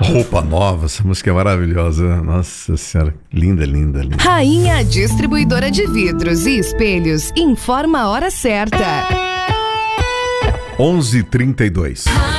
Roupa Nova, essa música é maravilhosa. Nossa Senhora, linda, linda, linda. Rainha Distribuidora de Vidros e Espelhos informa a hora certa. 11h32.